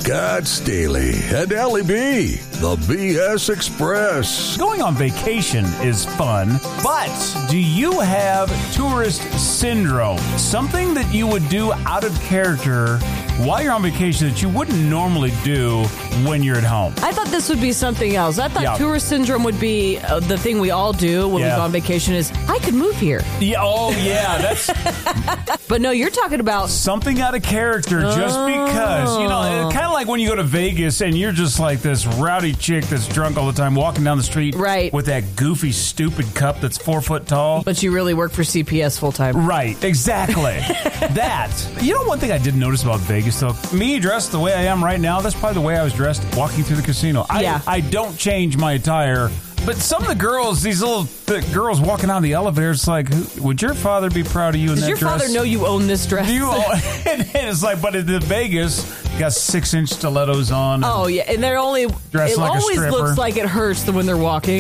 Scott Staley and Allie B, the BS Express. Going on vacation is fun, but do you have tourist syndrome? Something that you would do out of character while you're on vacation that you wouldn't normally do when you're at home. I thought this would be something else. I thought tourist syndrome would be the thing we all do when we go on vacation is, I could move here. Yeah, that's... But no, you're talking about... something out of character just because. You know, kind of like when you go to Vegas and you're just like this rowdy chick that's drunk all the time walking down the street with that goofy, stupid cup that's 4 foot tall. But you really work for CPS full time. Right, exactly. That. You know, one thing I did notice about Vegas, though, me dressed the way I am right now, that's probably the way I was dressed walking through the casino. I don't change my attire. But some of the girls, these little girls walking out of the elevator, it's like, would your father be proud of you in that dress? Does your father know you own this dress? And it's like, but in Vegas, you got 6-inch stilettos on. Oh, yeah. And they're only, it like always looks like it hurts when they're walking.